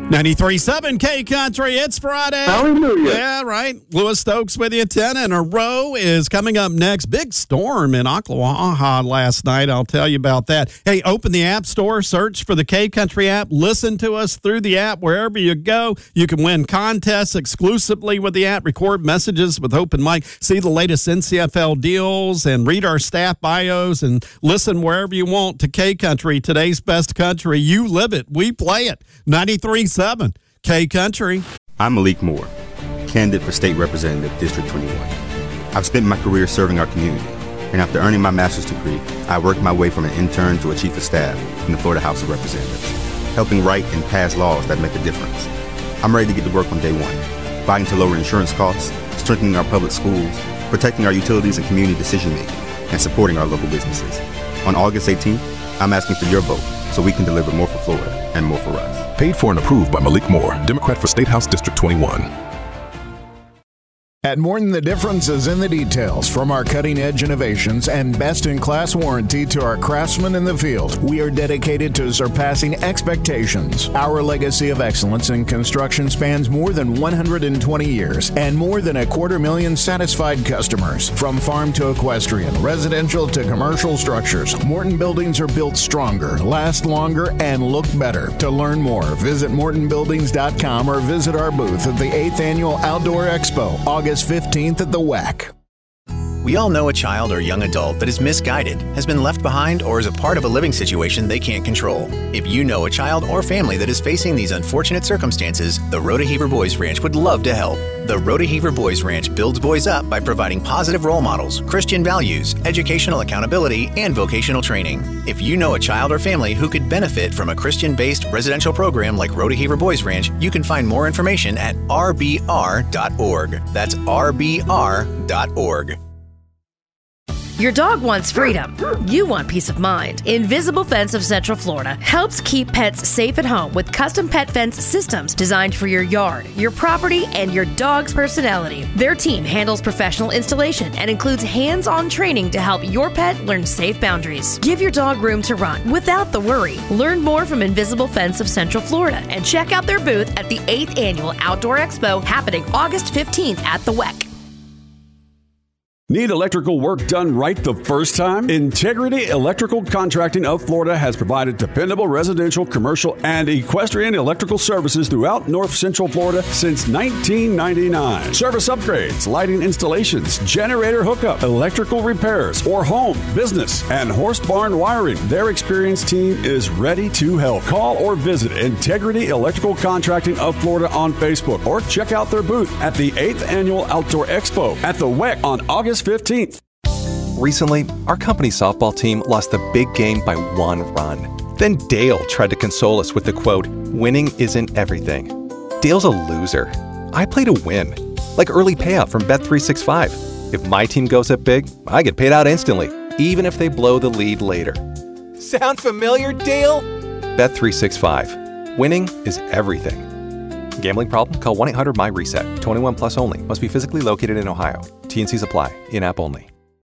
93.7 K Country, it's Friday. Hallelujah. Yeah, right. Lewis Stokes with you. 10 in a row is coming up next. Big storm in Ocklawaha last night. I'll tell you about that. Hey, open the App Store, search for the K Country app. Listen to us through the app wherever you go. You can win contests exclusively with the app, record messages with Open Mic, see the latest NCFL deals, and read our staff bios, and listen wherever you want to K Country, today's best country. You live it. We play it. 93.7 K Country. I'm Malik Moore, candidate for State Representative, District 21. I've spent my career serving our community, and after earning my master's degree, I worked my way from an intern to a chief of staff in the Florida House of Representatives, helping write and pass laws that make a difference. I'm ready to get to work on day one, fighting to lower insurance costs, strengthening our public schools, protecting our utilities and community decision-making, and supporting our local businesses. On August 18th, I'm asking for your vote so we can deliver more for Florida and more for us. Paid for and approved by Malik Moore, Democrat for State House District 21. At Morton, the difference is in the details. From our cutting-edge innovations and best-in-class warranty to our craftsmen in the field, we are dedicated to surpassing expectations. Our legacy of excellence in construction spans more than 120 years and more than 250,000 satisfied customers. From farm to equestrian, residential to commercial structures, Morton buildings are built stronger, last longer, and look better. To learn more, visit mortonbuildings.com or visit our booth at the 8th Annual Outdoor Expo, August 15th at the WEC. We all know a child or young adult that is misguided, has been left behind, or is a part of a living situation they can't control. If you know a child or family that is facing these unfortunate circumstances, the Rhoda-Heaver Boys Ranch would love to help. The Rhoda-Heaver Boys Ranch builds boys up by providing positive role models, Christian values, educational accountability, and vocational training. If you know a child or family who could benefit from a Christian-based residential program like Rhoda-Heaver Boys Ranch, you can find more information at rbr.org. That's rbr.org. Your dog wants freedom. You want peace of mind. Invisible Fence of Central Florida helps keep pets safe at home with custom pet fence systems designed for your yard, your property, and your dog's personality. Their team handles professional installation and includes hands-on training to help your pet learn safe boundaries. Give your dog room to run without the worry. Learn more from Invisible Fence of Central Florida and check out their booth at the 8th Annual Outdoor Expo happening August 15th at the WEC. Need electrical work done right the first time? Integrity Electrical Contracting of Florida has provided dependable residential, commercial, and equestrian electrical services throughout North Central Florida since 1999. Service upgrades, lighting installations, generator hookup, electrical repairs, or home, business, and horse barn wiring. Their experienced team is ready to help. Call or visit Integrity Electrical Contracting of Florida on Facebook or check out their booth at the 8th Annual Outdoor Expo at the WEC on August 15th. Recently, our company softball team lost the big game by 1 run. Then Dale tried to console us with the quote, "Winning isn't everything." Dale's a loser. I play to win, like early payout from Bet365. If my team goes up big, I get paid out instantly, even if they blow the lead later. Sound familiar, Dale? Bet365. Winning is everything. Gambling problem? Call 1-800-MY-RESET. 21 plus only. Must be physically located in Ohio. T&Cs apply. In-app only.